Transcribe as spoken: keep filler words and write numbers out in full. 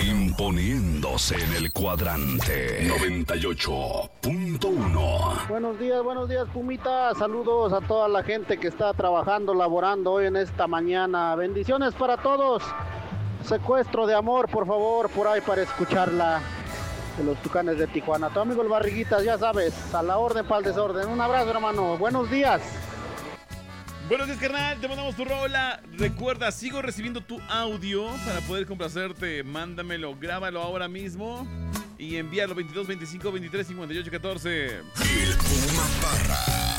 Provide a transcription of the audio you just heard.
Imponiéndose en el cuadrante noventa y ocho punto uno. Buenos días, buenos días, Pumita. Saludos a toda la gente que está trabajando, laborando hoy en esta mañana. Bendiciones para todos. Secuestro de amor, por favor, por ahí para escucharla. De los Tucanes de Tijuana. Tu amigo el Barriguitas, ya sabes, a la orden para el desorden. Un abrazo, hermano. Buenos días. Buenos días, carnal. Te mandamos tu rola. Recuerda, sigo recibiendo tu audio para poder complacerte. Mándamelo, grábalo ahora mismo y envíalo veintidós, veinticinco, veintitrés, cincuenta y ocho, catorce. El Puma Parra.